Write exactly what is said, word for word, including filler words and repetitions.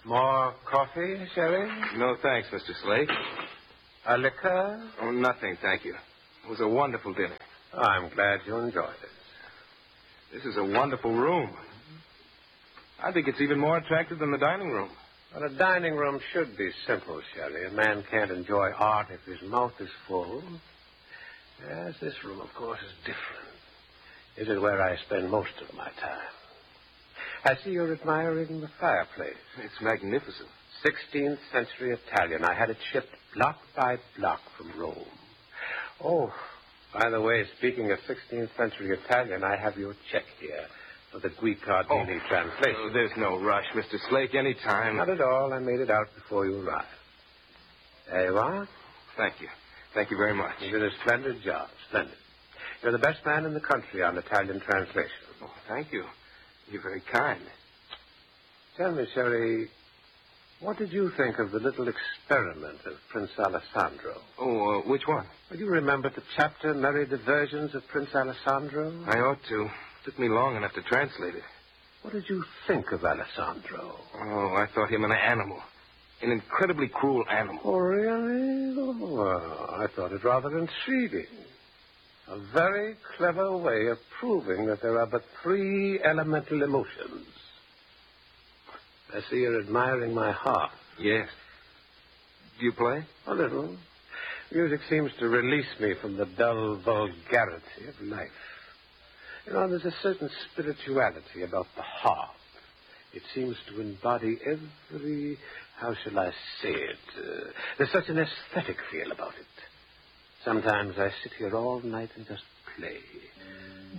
More coffee, Sherry? No, thanks, Mister Slate. A liquor? Oh, nothing, thank you. It was a wonderful dinner. I'm glad you enjoyed it. This is a wonderful room. I think it's even more attractive than the dining room. Well, a dining room should be simple, Shelley. A man can't enjoy art if his mouth is full. Yes, this room, of course, is different. This is where I spend most of my time. I see you're admiring the fireplace. It's magnificent. sixteenth century Italian. I had it shipped block by block from Rome. Oh, by the way, speaking of sixteenth century Italian, I have your check here for the Guicardini oh. translation. Oh, there's no rush, Mister Slate. Any time. Not at all. I made it out before you arrived. There you are. Thank you. Thank you very much. You did a splendid job. Splendid. You're the best man in the country on Italian translation. Oh, thank you. You're very kind. Tell me, Sherry, what did you think of the little experiment of Prince Alessandro? Oh, uh, which one? Well, you remember the chapter, Merry Diversions of Prince Alessandro? I ought to. It took me long enough to translate it. What did you think of Alessandro? Oh, I thought him an animal. An incredibly cruel animal. Oh, really? Oh, well, I thought it rather intriguing. A very clever way of proving that there are but three elemental emotions. I see you're admiring my harp. Yes. Do you play? A little. Music seems to release me from the dull vulgarity of life. You know, there's a certain spirituality about the harp. It seems to embody every, how shall I say it, uh, there's such an aesthetic feel about it. Sometimes I sit here all night and just play.